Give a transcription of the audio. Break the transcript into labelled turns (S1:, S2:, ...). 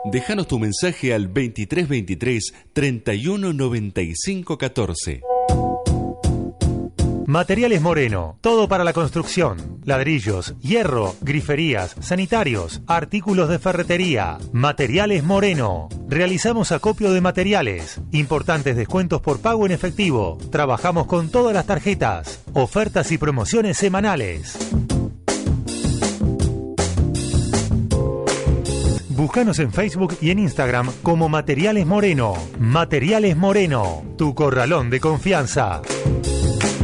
S1: Déjanos tu mensaje al 2323 31 95 14.
S2: Materiales Moreno, todo para la construcción, ladrillos, hierro, griferías, sanitarios, artículos de ferretería. Materiales Moreno, realizamos acopio de materiales, importantes descuentos por pago en efectivo, trabajamos con todas las tarjetas, ofertas y promociones semanales. Búscanos en Facebook y en Instagram como Materiales Moreno. Materiales Moreno, tu corralón de confianza.